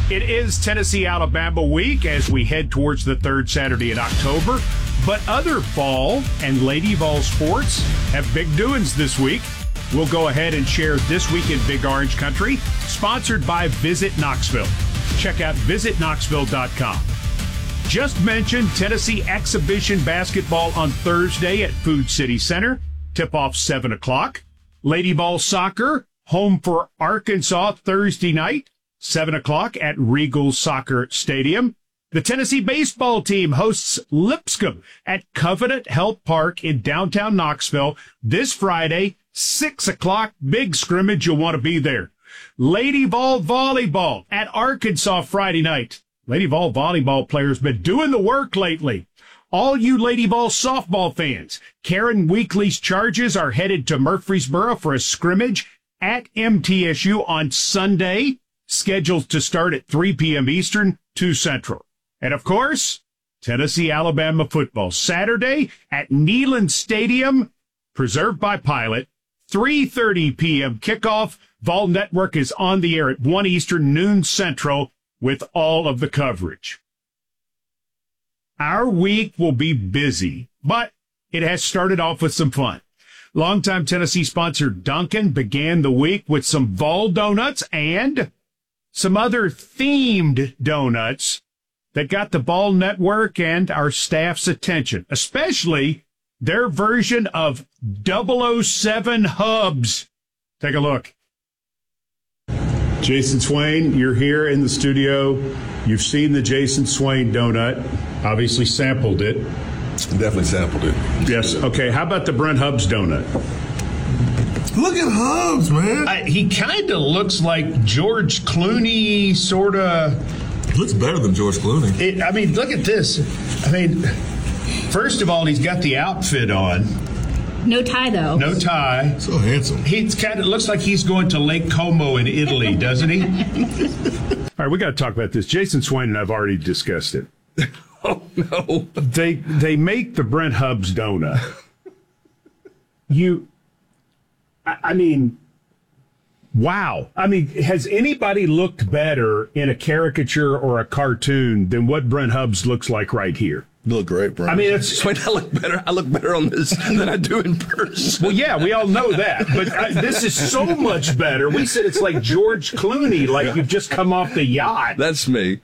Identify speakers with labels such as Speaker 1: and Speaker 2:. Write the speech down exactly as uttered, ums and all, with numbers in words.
Speaker 1: It is Tennessee-Alabama week as we head towards the third Saturday in October. But other fall and Lady Vol sports have big doings this week. We'll go ahead and share This Week in Big Orange Country, sponsored by Visit Knoxville. Check out visit knoxville dot com. Just mentioned Tennessee Exhibition Basketball on Thursday at Food City Center. Tip-off seven o'clock. Lady Vol Soccer, home for Arkansas Thursday night, seven o'clock at Regal Soccer Stadium. The Tennessee baseball team hosts Lipscomb at Covenant Health Park in downtown Knoxville this Friday, six o'clock. Big scrimmage. You'll want to be there. Lady Vol Volleyball at Arkansas Friday night. Lady Vol Volleyball players been doing the work lately. All you Lady Vol softball fans, Karen Weekly's Charges are headed to Murfreesboro for a scrimmage at M T S U on Sunday, scheduled to start at three p.m. Eastern, two Central. And, of course, Tennessee-Alabama football Saturday at Neyland Stadium, preserved by Pilot, three thirty p.m. kickoff. Vol Network is on the air at one Eastern, noon Central, with all of the coverage. Our week will be busy, but it has started off with some fun. Longtime Tennessee sponsor Dunkin' began the week with some Vol donuts and some other themed donuts that got the Vol Network and our staff's attention, especially their version of double oh seven Hubs. Take a look. Jason Swain, you're here in the studio. You've seen the Jason Swain donut, obviously sampled it.
Speaker 2: Definitely sampled it.
Speaker 1: Yes. Okay. How about the Brent Hubbs donut?
Speaker 2: Look at Hubbs, man.
Speaker 1: I, he kind of looks like George Clooney, sort of.
Speaker 2: Looks better than George Clooney.
Speaker 1: It, I mean, look at this. I mean, first of all, he's got the outfit on.
Speaker 3: No tie, though.
Speaker 1: No tie.
Speaker 2: So handsome.
Speaker 1: He's kind of looks like he's going to Lake Como in Italy, doesn't he? All right, we got to talk about this. Jason Swain and I've already discussed it.
Speaker 2: Oh, no.
Speaker 1: They they make the Brent Hubbs donut. You, I, I mean, wow. I mean, has anybody looked better in a caricature or a cartoon than what Brent Hubbs looks like right here?
Speaker 2: You look great, bro.
Speaker 1: I mean, it's.
Speaker 4: Wait, I look better. I look better on this than I do in person.
Speaker 1: Well, yeah, we all know that, but uh, this is so much better. We said it's like George Clooney, like you've just come off the yacht.
Speaker 4: That's me.